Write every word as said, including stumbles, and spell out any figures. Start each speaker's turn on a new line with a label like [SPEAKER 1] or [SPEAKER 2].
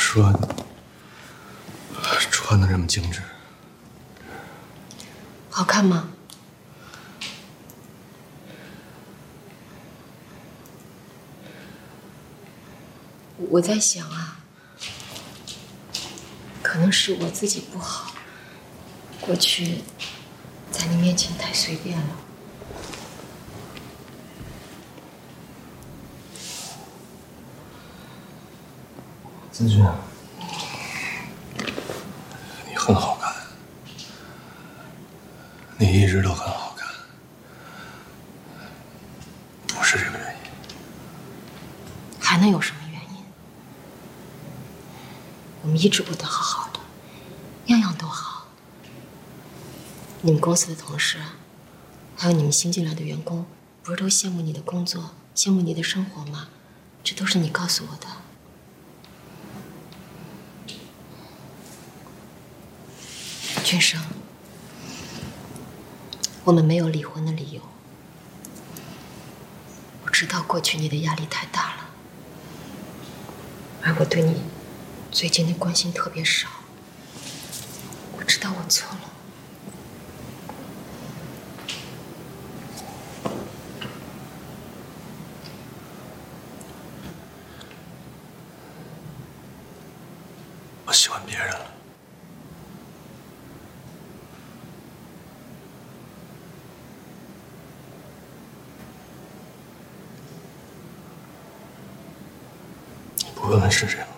[SPEAKER 1] 说穿的这么精致，
[SPEAKER 2] 好看吗？我在想啊，可能是我自己不好，过去在你面前太随便了。
[SPEAKER 1] 子君，你很好看，你一直都很好看，不是这个原因。
[SPEAKER 2] 还能有什么原因？我们一直过得好好的，样样都好。你们公司的同事，还有你们新进来的员工，不是都羡慕你的工作，羡慕你的生活吗？这都是你告诉我的。俊生，我们没有离婚的理由。我知道过去你的压力太大了，而我对你最近的关心特别少。我知道我错了。
[SPEAKER 1] 我喜欢别人了。不问问是谁吗？